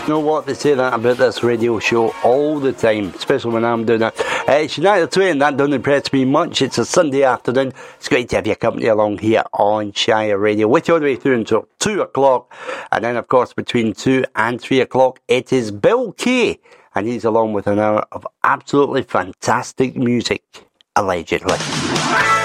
You know what, they say that about this radio show all the time, especially when I'm doing it. It's United Twain, that doesn't impress me much. It's a Sunday afternoon. It's great to have your company along here on Shire Radio, with you all the way through until 2 o'clock. And then, of course, between 2 and 3 o'clock, it is Bill Kay, and he's along with an hour of absolutely fantastic music, allegedly.